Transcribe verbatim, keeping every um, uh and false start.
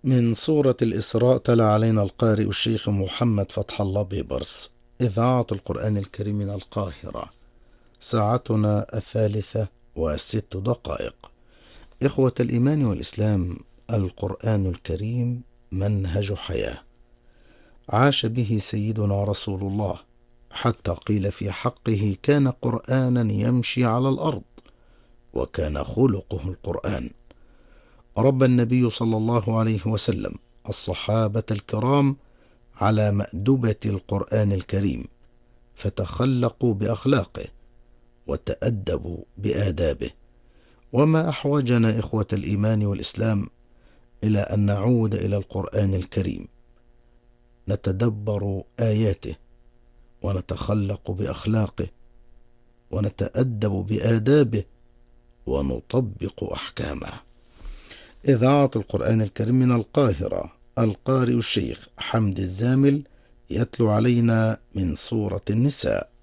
من سورة الإسراء تلا علينا القارئ الشيخ محمد فتح الله بيبرس. إذاعة القرآن الكريم من القاهرة. ساعتنا الثالثة والست دقائق. إخوة الإيمان والإسلام، القرآن الكريم منهج حياة عاش به سيدنا رسول الله، حتى قيل في حقه: كان قرآنا يمشي على الأرض، وكان خلقه القرآن. ربى النبي صلى الله عليه وسلم الصحابة الكرام على مأدبة القرآن الكريم، فتخلقوا بأخلاقه وتأدبوا بآدابه. وما أحوجنا إخوة الإيمان والإسلام إلى أن نعود إلى القرآن الكريم، نتدبر آياته ونتخلق بأخلاقه ونتأدب بآدابه ونطبق أحكامه. إذاعة القرآن الكريم من القاهرة. القارئ الشيخ حمد الزامل يتلو علينا من سورة النساء.